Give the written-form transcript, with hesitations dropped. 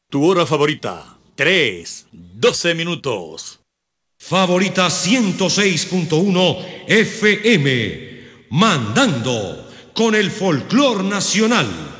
Tu hora favorita, 3:12. Favorita 106.1 FM, mandando con el folclor nacional.